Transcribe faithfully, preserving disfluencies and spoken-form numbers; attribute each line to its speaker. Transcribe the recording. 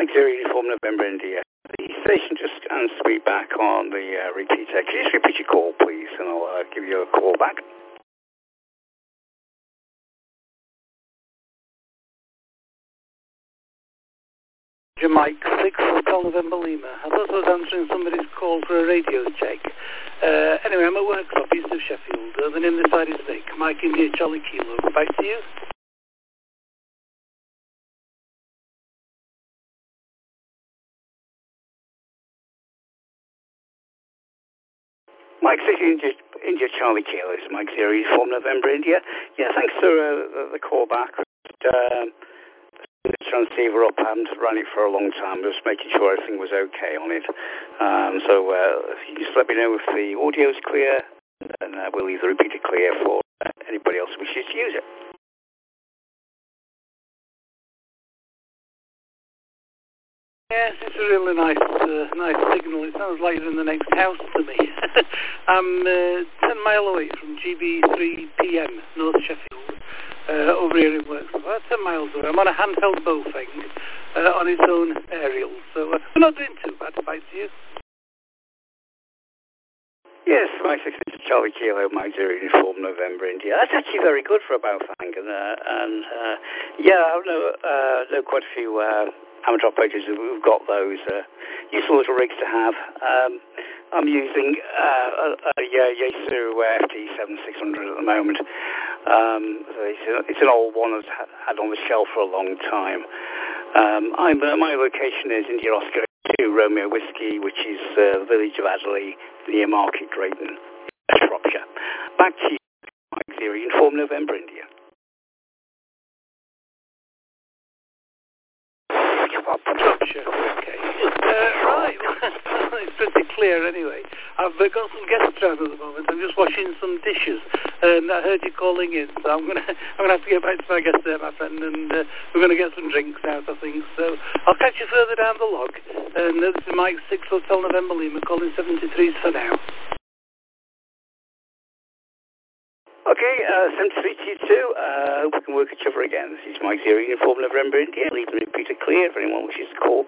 Speaker 1: Mike Zero Uniform November India. The station just answered me back on the uh, repeater. Could you just repeat your call, please, and I'll uh, give you a call back.
Speaker 2: Mike six Hotel November Lima. I thought I was answering somebody's call for a radio check. Uh, anyway, I'm at workshop east of Sheffield. Uh, the name of the side is Nick. Mike India Charlie Kilo. Back to you.
Speaker 1: Mike six India, India Charlie Kilo. It's Mike Zero Uniform November India. Yeah, thanks for uh, the, the call back. Um, the transceiver up, I haven't run it for a long time, just making sure everything was okay on it. Um, so uh, if you just let me know if the audio's clear, and uh, we'll leave the repeater clear for uh, anybody else who wishes to use it.
Speaker 2: Yes, it's a really nice uh, nice signal. It sounds like you're in the next house to me. I'm uh, ten mile away from G B three P M, North Sheffield, uh, over here in Worksop. About ten miles away. I'm on a handheld Bofeng uh, on its own aerial, so uh, we're not doing too bad, thanks to you.
Speaker 1: Yes, Mike six Charlie Kilo, Mike Zero Uniform November India. That's actually very good for a Bofeng, and, uh, and uh, yeah, I know, uh, know quite a few uh, amateur operators who've got those uh, useful little rigs to have. Um, I'm using uh, a, a Yaesu F T seventy-six hundred at the moment. Um, so it's, a, it's an old one that's had on the shelf for a long time. Um, I'm, uh, my location is India Oscar two Romeo Whiskey, which is uh, the village of Adderley near Market Drayton, Shropshire. Back to you, Mike Zero Uniform November India.
Speaker 2: Shropshire, okay. Uh, right, well, it's pretty clear anyway. I've uh, got some guests around at the moment. I'm just washing some dishes, and I heard you calling in, so I'm gonna I'm gonna have to get back to my guest there, my friend, and uh, we're gonna get some drinks out, I think. So I'll catch you further down the log. And uh, this is Mike six Hotel November Lima calling seventy-threes for now.
Speaker 1: Okay, uh, seventy-three to you too. Uh, hope we can work each other again. This is Mike Zero Uniform November India. Leave the repeater clear if anyone wishes to call.